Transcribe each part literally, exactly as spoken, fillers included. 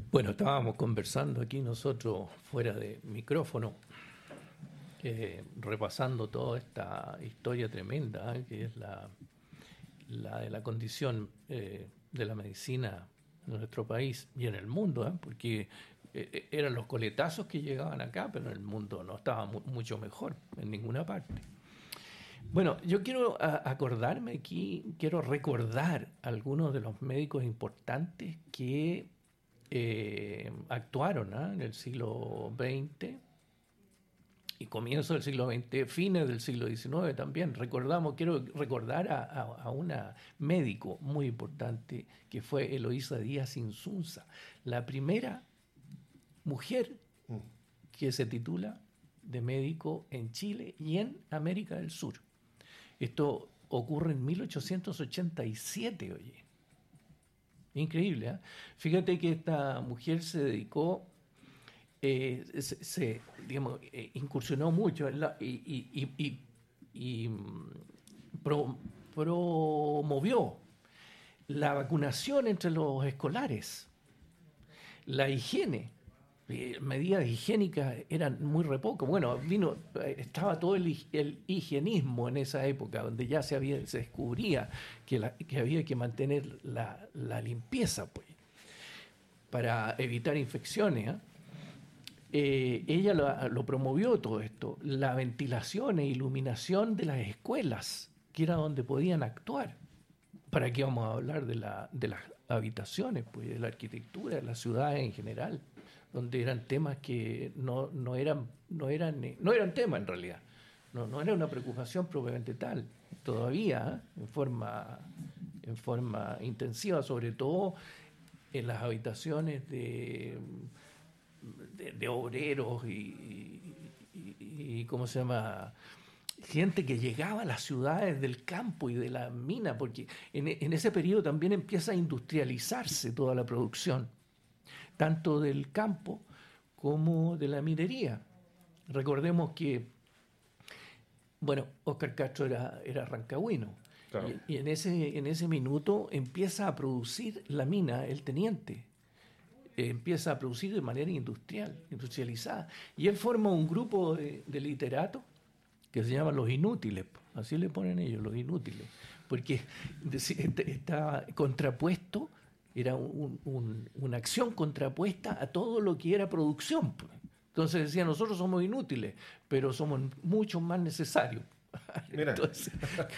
Bueno, estábamos conversando aquí nosotros fuera de micrófono, eh, repasando toda esta historia tremenda, ¿eh? Que es la, la de la condición eh, de la medicina en nuestro país y en el mundo, ¿eh? Porque eh, eran los coletazos que llegaban acá, pero en el mundo no estaba mu mucho mejor en ninguna parte. Bueno, yo quiero a, acordarme aquí, quiero recordar algunos de los médicos importantes que eh, actuaron, ¿eh? En el siglo veinte y comienzo del siglo veinte, fines del siglo diecinueve también. Recordamos, quiero recordar a, a, a una médico muy importante que fue Eloísa Díaz Insunza, la primera mujer que se titula de médico en Chile y en América del Sur. Esto ocurre en mil ochocientos ochenta y siete, oye. Increíble, ¿eh? Fíjate que esta mujer se dedicó, eh, se, se, digamos, eh, incursionó mucho en la, y, y, y, y, y pro, promovió la vacunación entre los escolares, la higiene. Medidas higiénicas eran muy re poco. Bueno, vino, estaba todo el, el higienismo en esa época, donde ya se, había, se descubría que, la, que había que mantener la, la limpieza, pues, para evitar infecciones. ¿eh? Eh, ella lo, lo promovió todo esto, la ventilación e iluminación de las escuelas, que era donde podían actuar. ¿Para qué vamos a hablar de, la, de las habitaciones, pues, de la arquitectura, de las ciudades en general? Donde eran temas que no, no, eran, no, eran, no eran temas en realidad, no, no era una preocupación propiamente tal, todavía ¿eh? en, forma, en forma intensiva, sobre todo en las habitaciones de, de, de obreros y, y, y, ¿cómo se llama?, gente que llegaba a las ciudades del campo y de la mina, porque en, en ese periodo también empieza a industrializarse toda la producción, tanto del campo como de la minería. Recordemos que, bueno, Óscar Castro era, era rancagüino, claro. y, y en, ese, en ese minuto empieza a producir la mina, el teniente, eh, empieza a producir de manera industrial, industrializada, y él forma un grupo de, de literatos que se llaman los inútiles, así le ponen ellos, los inútiles, porque está contrapuesto, era un, un, una acción contrapuesta a todo lo que era producción. Entonces decían, nosotros somos inútiles, pero somos mucho más necesarios. Mira. Entonces,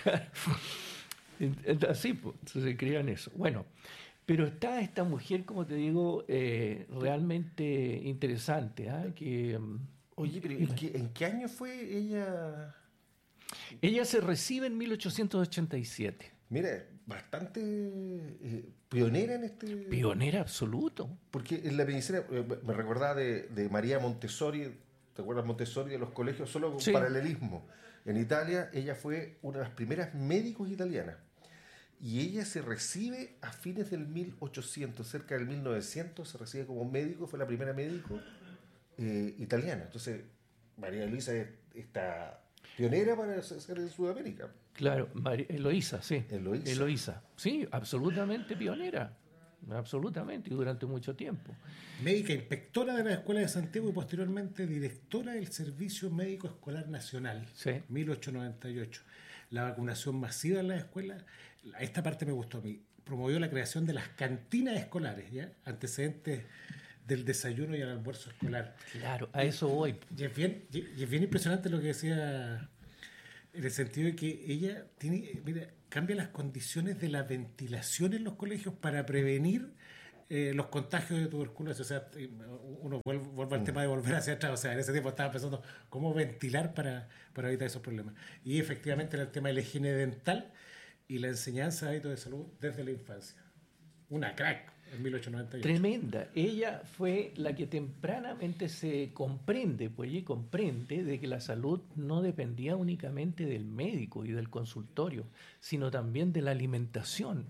así pues, se creían eso. Bueno, pero está esta mujer, como te digo, eh, realmente interesante, ¿eh? que... Oye, pero ¿en qué, ¿en qué año fue ella? Ella se recibe en mil ochocientos ochenta y siete. Mira, bastante eh, pionera en este... Pionera absoluto. Porque en la medicina, eh, me recordaba de, de María Montessori, ¿te acuerdas Montessori de los colegios? Solo con sí. paralelismo. En Italia, ella fue una de las primeras médicos italianas. Y ella se recibe a fines del mil ochocientos, cerca del mil novecientos, se recibe como médico, fue la primera médico eh, italiana. Entonces, María Luisa está pionera para ser de Sudamérica. Claro, María, Eloísa, sí. Eloísa. Eloísa, sí, absolutamente pionera. Absolutamente, y durante mucho tiempo. Médica inspectora de la Escuela de Santiago y posteriormente directora del Servicio Médico Escolar Nacional, sí. mil ochocientos noventa y ocho. La vacunación masiva en las escuelas, esta parte me gustó a mí, promovió la creación de las cantinas escolares, ¿ya? Antecedentes del desayuno y el almuerzo escolar. Claro, a eso voy. Y es bien, y es bien impresionante lo que decía, en el sentido de que ella tiene, mira, cambia las condiciones de la ventilación en los colegios para prevenir eh, los contagios de tuberculosis. O sea, uno vuelve, vuelve al mm. tema de volver hacia atrás. O sea, en ese tiempo estaba pensando cómo ventilar para, para evitar esos problemas. Y efectivamente era el tema de la higiene dental y la enseñanza de hábitos de salud desde la infancia. Una crack. En mil ochocientos noventa y ocho. Tremenda. Ella fue la que tempranamente se comprende, pues ella comprende de que la salud no dependía únicamente del médico y del consultorio, sino también de la alimentación,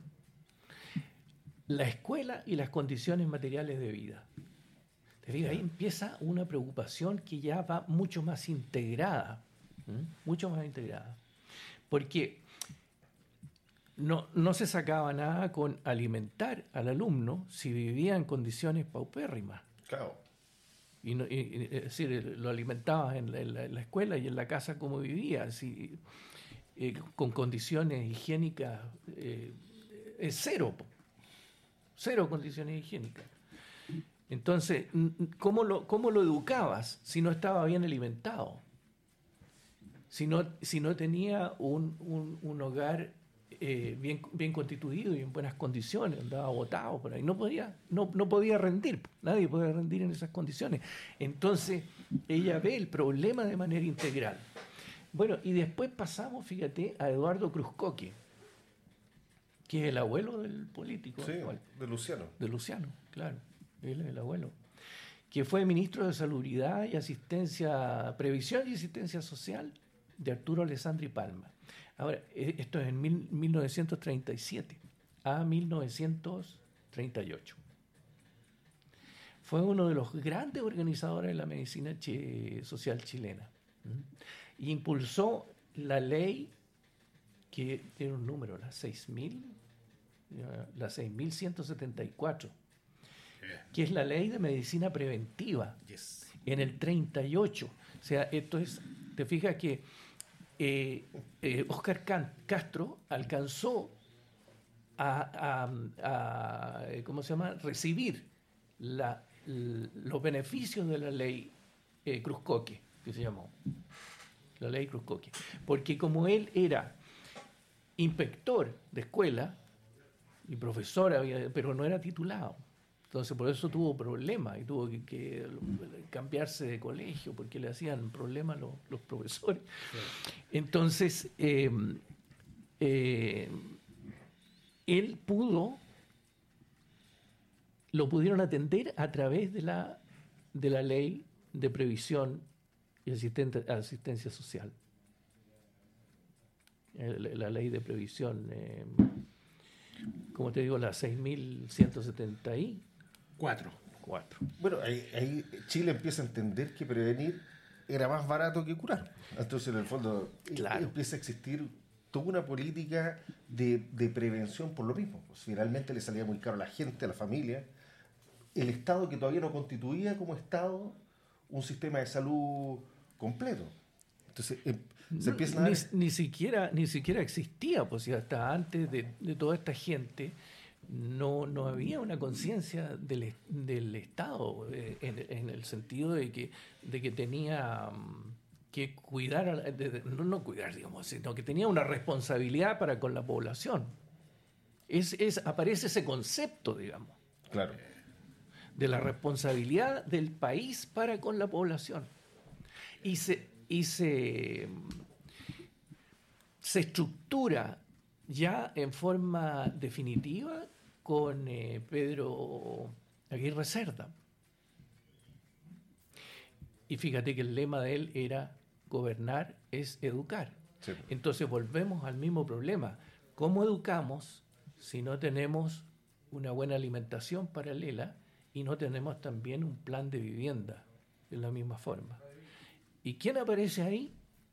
la escuela y las condiciones materiales de vida. Te digo, ahí empieza una preocupación que ya va mucho más integrada, ¿eh? mucho más integrada. Porque no, no se sacaba nada con alimentar al alumno si vivía en condiciones paupérrimas. Claro. Y, no, y, es decir, lo alimentabas en la, en, la, en la escuela y en la casa como vivía, así, eh, con condiciones higiénicas, eh, es cero, cero condiciones higiénicas. Entonces, ¿cómo lo, cómo lo educabas si no estaba bien alimentado? Si no, si no tenía un, un, un hogar eh, bien, bien constituido y en buenas condiciones, andaba botado por ahí, no podía, no, no podía rendir, nadie podía rendir en esas condiciones. Entonces, ella ve el problema de manera integral. Bueno, y después pasamos, fíjate, a Eduardo Cruzcoque, que es el abuelo del político. Sí, actual, de Luciano. De Luciano, claro, él es el abuelo. Que fue ministro de Salubridad y Asistencia, Previsión y Asistencia Social de Arturo Alessandri Palma. Ahora, esto es en mil, mil novecientos treinta y siete a mil novecientos treinta y ocho. Fue uno de los grandes organizadores de la medicina chi- social chilena. ¿Mm? Y impulsó la ley que tiene un número, la seis mil, la seis mil ciento setenta y cuatro, que es la ley de medicina preventiva, yes. En el treinta y ocho. O sea, esto es, te fijas que eh, eh, Óscar Can- Castro alcanzó a, a, a, ¿cómo se llama?, recibir la, l- los beneficios de la ley eh, Cruzcoque, que se llamó, la ley Cruzcoque, porque como él era inspector de escuela y profesor, había, pero no era titulado. Entonces por eso tuvo problemas y tuvo que, que cambiarse de colegio porque le hacían problemas los, los profesores. Entonces eh, eh, él pudo, lo pudieron atender a través de la, de la ley de previsión y asistente, asistencia social. La ley de previsión, eh, como te digo, la seis mil ciento setenta y cuatro. Bueno, ahí, ahí Chile empieza a entender que prevenir era más barato que curar. Entonces, en el fondo, claro, empieza a existir toda una política de, de prevención por lo mismo. Pues, finalmente le salía muy caro a la gente, a la familia. El Estado que todavía no constituía como Estado un sistema de salud completo. Entonces, eh, se empiezan a ni, dar... ni siquiera ni siquiera existía, pues hasta antes de, de toda esta gente no, no había una conciencia del, del Estado eh, en, en el sentido de que, de que tenía um, que cuidar, a, de, de, no, no cuidar, digamos, sino que tenía una responsabilidad para con la población. Es, es, aparece ese concepto, digamos, claro, de la responsabilidad del país para con la población. Y se, y se, se estructura ya en forma definitiva con eh, Pedro Aguirre Cerda. Y fíjate que el lema de él era gobernar es educar. Sí. Entonces volvemos al mismo problema. ¿Cómo educamos si no tenemos una buena alimentación paralela y no tenemos también un plan de vivienda de la misma forma? ¿Y quién aparece ahí?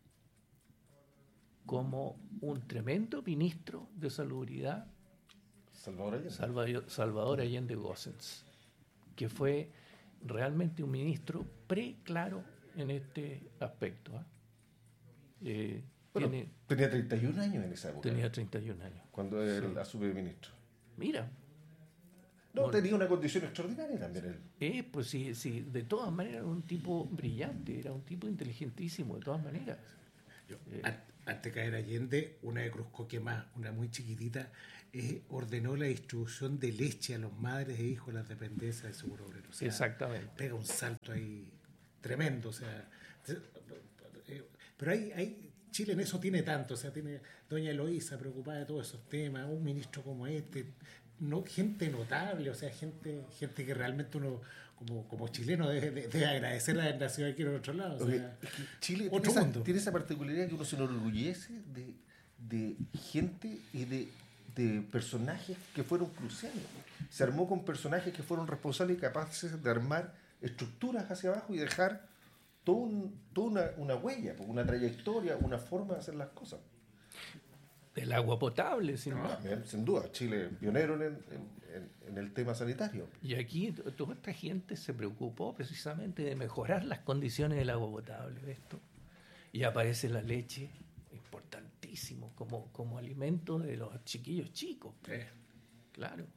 Como un tremendo ministro de Salubridad, Salvador Allende, Salvador, Salvador Allende Gossens, que fue realmente un ministro preclaro en este aspecto. ¿eh? Eh, bueno, tiene, tenía treinta y un años en esa época. Tenía treinta y un años. Cuando él sí. asume ministro. Mira. No, bueno, tenía una condición extraordinaria también él. Eh, pues sí, sí, de todas maneras era un tipo brillante, era un tipo inteligentísimo, de todas maneras. Yo, eh, antes de caer Allende, una de Cruzcoque más, una muy chiquitita, eh, ordenó la distribución de leche a los madres e hijos de las dependencias del Seguro Obrero. O sea, exactamente. Pega un salto ahí tremendo, o sea, eh, pero hay, hay Chile en eso tiene tanto, o sea, tiene doña Eloísa preocupada de todos esos temas, un ministro como este, no, gente notable, o sea, gente, gente que realmente uno como, como chileno debe, debe agradecer haber nacido aquí en otro lado. O sea, Chile tiene esa, tiene esa particularidad que uno se enorgullece de, de gente y de, de personajes que fueron cruciales. Se armó con personajes que fueron responsables y capaces de armar estructuras hacia abajo y dejar todo un, toda una, una huella, una trayectoria, una forma de hacer las cosas. Del agua potable, sin, no, sin duda. Chile pionero en, en, en el tema sanitario. Y aquí toda esta gente se preocupó precisamente de mejorar las condiciones del agua potable. Esto. Y aparece la leche, importantísimo, como, como alimento de los chiquillos chicos. Eh. Claro.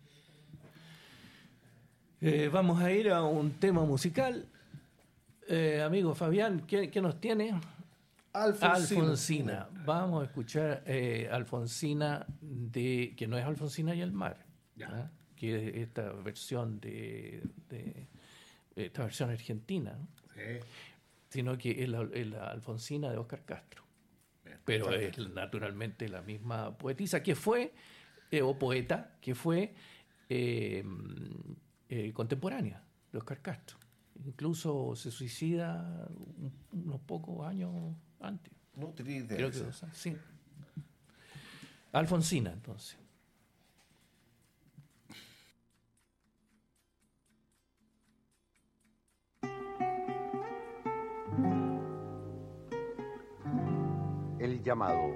Eh, vamos a ir a un tema musical. Eh, amigo Fabián, ¿qué, qué nos tiene? Alfonsina. Alfonsina. Vamos a escuchar eh, Alfonsina, de que no es Alfonsina y el mar, ¿eh? Que es esta versión de, de esta versión argentina, ¿no? Sí. Sino que es la, es la Alfonsina de Óscar Castro. Bien, pero perfecto. Es naturalmente la misma poetisa que fue, eh, o poeta, que fue eh, eh, contemporánea de Óscar Castro. Incluso se suicida unos pocos años antes. No tenía idea. Creo que dos años, sí. Alfonsina, entonces. El llamado.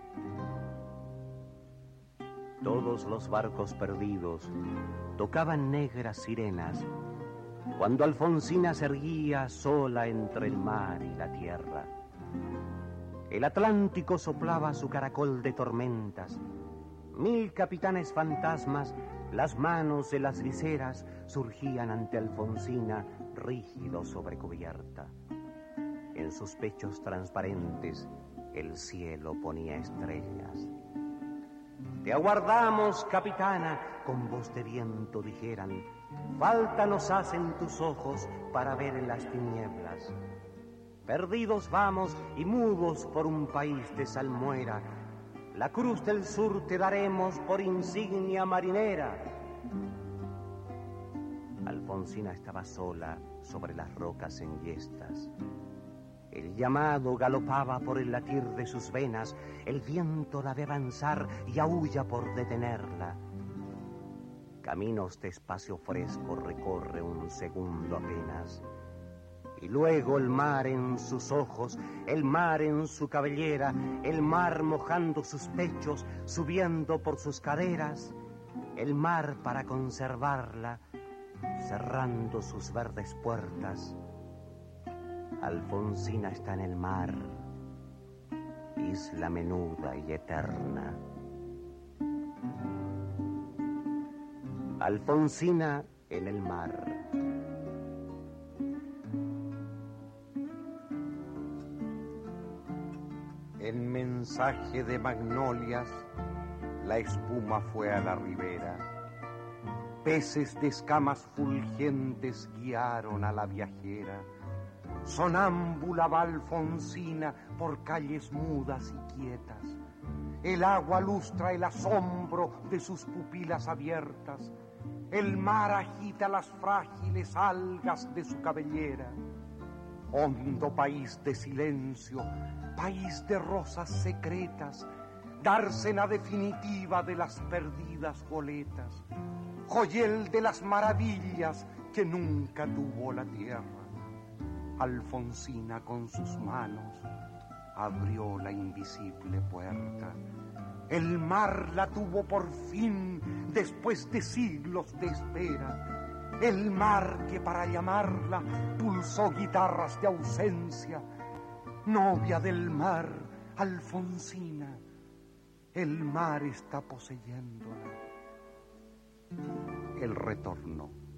Todos los barcos perdidos tocaban negras sirenas cuando Alfonsina se erguía sola entre el mar y la tierra. El Atlántico soplaba su caracol de tormentas. Mil capitanes fantasmas, las manos de las viseras, surgían ante Alfonsina, rígido sobre cubierta. En sus pechos transparentes, el cielo ponía estrellas. Te aguardamos, capitana, con voz de viento dijeran. Falta nos hacen tus ojos para ver en las tinieblas. Perdidos vamos y mudos por un país de salmuera. La cruz del sur te daremos por insignia marinera. Alfonsina estaba sola sobre las rocas enhiestas. El llamado galopaba por el latir de sus venas. El viento la ve avanzar y aúlla por detenerla. Caminos de espacio fresco recorre un segundo apenas. Y luego el mar en sus ojos, el mar en su cabellera, el mar mojando sus pechos, subiendo por sus caderas, el mar para conservarla, cerrando sus verdes puertas. Alfonsina está en el mar, isla menuda y eterna. Alfonsina en el mar. En mensaje de magnolias, la espuma fue a la ribera. Peces de escamas fulgentes guiaron a la viajera. Sonámbula va Alfonsina por calles mudas y quietas. El agua lustra el asombro de sus pupilas abiertas. El mar agita las frágiles algas de su cabellera. Hondo país de silencio, país de rosas secretas, dársena definitiva de las perdidas goletas, joyel de las maravillas que nunca tuvo la tierra. Alfonsina con sus manos abrió la invisible puerta. El mar la tuvo por fin después de siglos de espera. El mar que para llamarla pulsó guitarras de ausencia. Novia del mar, Alfonsina, el mar está poseyéndola. El retorno.